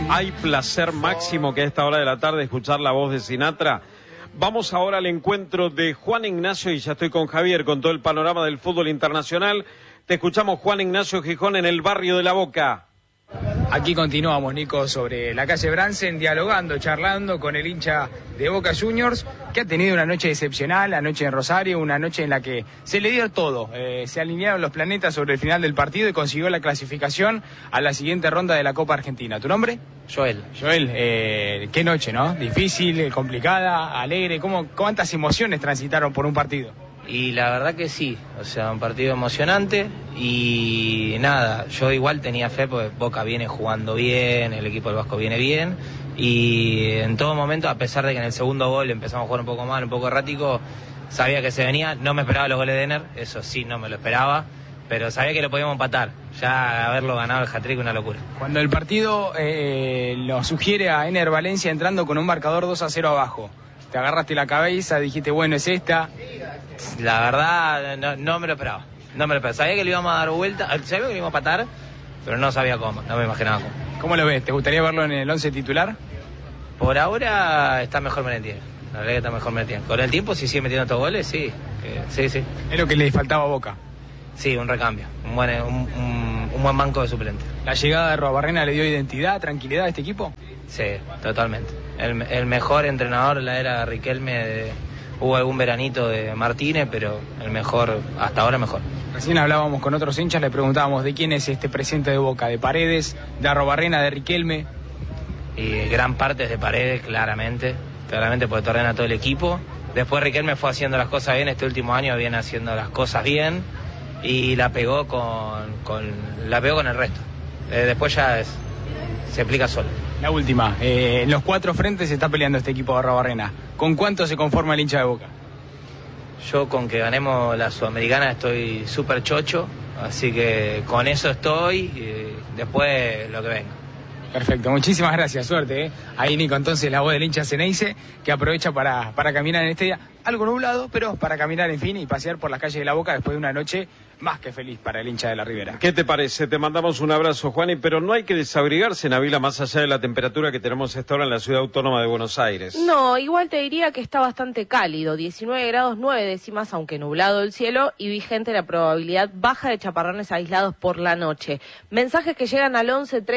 Hay placer máximo que a esta hora de la tarde escuchar la voz de Sinatra. Vamos ahora al encuentro de Juan Ignacio, y ya estoy con Javier, con todo el panorama del fútbol internacional. Te escuchamos, Juan Ignacio Gijón, en el barrio de La Boca. Aquí continuamos, Nico, sobre la calle Bransen, dialogando, charlando con el hincha de Boca Juniors, que ha tenido una noche excepcional, la noche en Rosario, una noche en la que se le dio todo. Se alinearon los planetas sobre el final del partido y consiguió la clasificación a la siguiente ronda de la Copa Argentina. ¿Tu nombre? Joel, qué noche, ¿no? Difícil, complicada, alegre. ¿Cuántas emociones transitaron por un partido? y la verdad que sí, o sea, un partido emocionante y nada, yo igual tenía fe porque Boca viene jugando bien, el equipo del Vasco viene bien y en todo momento, a pesar de que en el segundo gol empezamos a jugar un poco mal, un poco errático, sabía que se venía, no me esperaba los goles de Ener, eso sí, no me lo esperaba, pero sabía que lo podíamos empatar, ya haberlo ganado el hat-trick una locura. Cuando el partido lo sugiere a Ener Valencia entrando con un marcador 2-0 abajo, te agarraste la cabeza, dijiste, bueno, es esta. La verdad, no me lo esperaba. No me lo esperaba. Sabía que le íbamos a dar vuelta, sabía que le íbamos a empatar, pero no sabía cómo, no me imaginaba cómo. ¿Cómo lo ves? ¿Te gustaría verlo en el 11 titular? Por ahora está mejor Merentiel. La verdad que está mejor Merentiel. Con el tiempo, si sigue metiendo estos goles, sí. Sí. Es lo que le faltaba a Boca. Sí, un recambio. Un buen banco de suplentes. ¿La llegada de Arrobarrena le dio identidad, tranquilidad a este equipo? Sí, totalmente. El mejor entrenador de la era Riquelme, hubo algún veranito de Martínez, pero el mejor, hasta ahora mejor. Recién hablábamos con otros hinchas, le preguntábamos de quién es este presente de Boca, de Paredes, de Arrobarrena, de Riquelme. Y gran parte es de Paredes, claramente porque te ordena todo el equipo. Después Riquelme fue haciendo las cosas bien, este último año viene haciendo las cosas bien y la pegó con el resto. Después ya se explica solo. La última, en los 4 frentes se está peleando este equipo de Arrobarrena. ¿Con cuánto se conforma el hincha de Boca? Yo con que ganemos la Sudamericana estoy súper chocho, así que con eso estoy y después lo que venga. Perfecto, muchísimas gracias, suerte. Ahí Nico, entonces la voz del hincha Ceneice, que aprovecha para caminar en este día, algo nublado, pero para caminar en fin y pasear por las calles de La Boca después de una noche más que feliz para el hincha de la Ribera. ¿Qué te parece? Te mandamos un abrazo, Juani, pero no hay que desabrigarse, Nabila, más allá de la temperatura que tenemos esta hora en la Ciudad Autónoma de Buenos Aires. No, igual te diría que está bastante cálido, 19 grados 9 décimas, aunque nublado el cielo, y vigente la probabilidad baja de chaparrones aislados por la noche. Mensajes que llegan al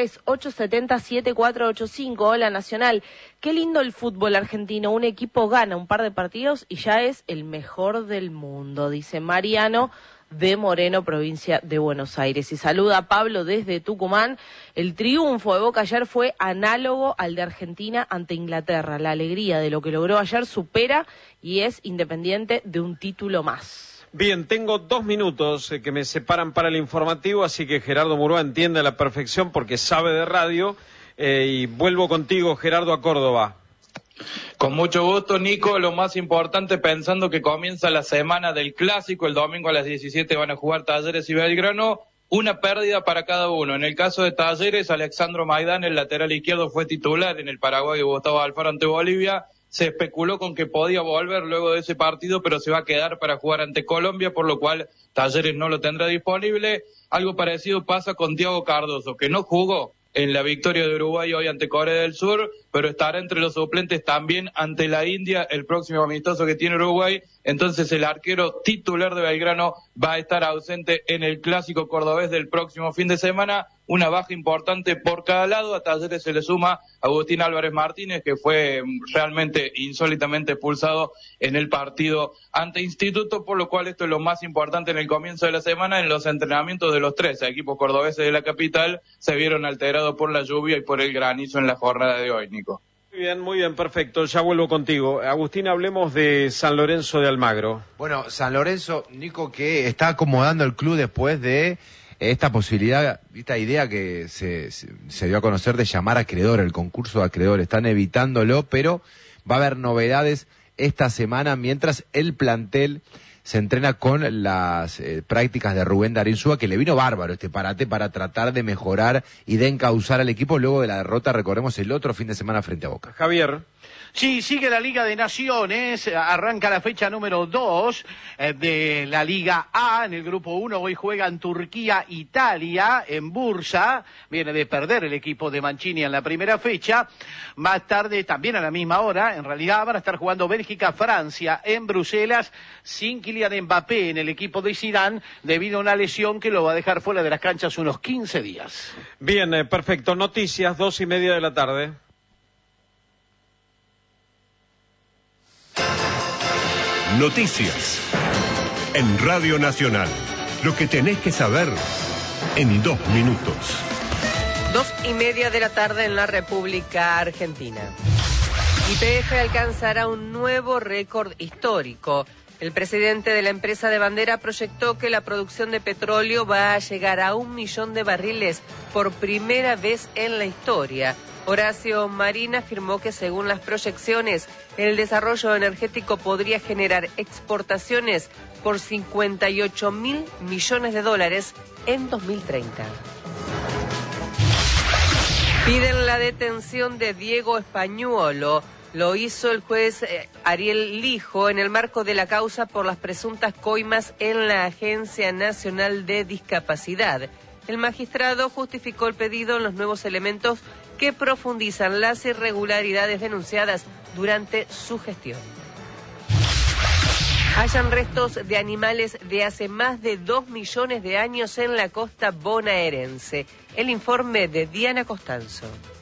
11-3870-7485, hola Nacional. Qué lindo el fútbol argentino, un equipo gana un par de partidos y ya es el mejor del mundo, dice Mariano de Moreno, provincia de Buenos Aires. Y saluda a Pablo desde Tucumán. El triunfo de Boca ayer fue análogo al de Argentina ante Inglaterra. La alegría de lo que logró ayer supera y es independiente de un título más. Bien, tengo 2 minutos que me separan para el informativo, así que Gerardo Murúa entiende a la perfección porque sabe de radio. Y vuelvo contigo, Gerardo, a Córdoba. Con mucho gusto, Nico. Lo más importante, pensando que comienza la semana del Clásico, el domingo a las 17 van a jugar Talleres y Belgrano, una pérdida para cada uno. En el caso de Talleres, Alexandro Maidán, el lateral izquierdo, fue titular en el Paraguay y Gustavo Alfaro ante Bolivia. Se especuló con que podía volver luego de ese partido, pero se va a quedar para jugar ante Colombia, por lo cual Talleres no lo tendrá disponible. Algo parecido pasa con Thiago Cardoso, que no jugó en la victoria de Uruguay hoy ante Corea del Sur, pero estará entre los suplentes también ante la India, el próximo amistoso que tiene Uruguay. Entonces el arquero titular de Belgrano va a estar ausente en el Clásico cordobés del próximo fin de semana. Una baja importante por cada lado. A Talleres se le suma Agustín Álvarez Martínez, que fue realmente insólitamente expulsado en el partido ante Instituto, por lo cual esto es lo más importante en el comienzo de la semana. En los entrenamientos de los 13 equipos cordobeses de la capital se vieron alterados por la lluvia y por el granizo en la jornada de hoy, Nico. Muy bien, perfecto. Ya vuelvo contigo. Agustín, hablemos de San Lorenzo de Almagro. Bueno, San Lorenzo, Nico, que está acomodando el club después de esta posibilidad, esta idea que se dio a conocer de llamar a acreedor, el concurso de acreedor. Están evitándolo, pero va a haber novedades esta semana mientras el plantel se entrena con las prácticas de Rubén Darín Súa, que le vino bárbaro este parate para tratar de mejorar y de encauzar al equipo luego de la derrota, recordemos, el otro fin de semana frente a Boca. Javier. Sí, sigue la Liga de Naciones, arranca la fecha número 2 de la Liga A. En el grupo 1 hoy juegan Turquía, Italia, en Bursa. Viene de perder el equipo de Mancini en la primera fecha. Más tarde, también a la misma hora, en realidad van a estar jugando Bélgica, Francia, en Bruselas, sin Kylian Mbappé en el equipo de Zidane, debido a una lesión que lo va a dejar fuera de las canchas unos 15 días. Bien, perfecto. Noticias, 2:30 de la tarde. Noticias en Radio Nacional. Lo que tenés que saber en 2 minutos. 2:30 de la tarde en la República Argentina. YPF alcanzará un nuevo récord histórico. El presidente de la empresa de bandera proyectó que la producción de petróleo va a llegar a 1 millón de barriles por primera vez en la historia. Horacio Marín afirmó que según las proyecciones, el desarrollo energético podría generar exportaciones por 58.000 millones de dólares en 2030. Piden la detención de Diego Españuolo. Lo hizo el juez Ariel Lijo en el marco de la causa por las presuntas coimas en la Agencia Nacional de Discapacidad. El magistrado justificó el pedido en los nuevos elementos que profundizan las irregularidades denunciadas durante su gestión. Hallan restos de animales de hace más de 2 millones de años en la costa bonaerense. El informe de Diana Costanzo.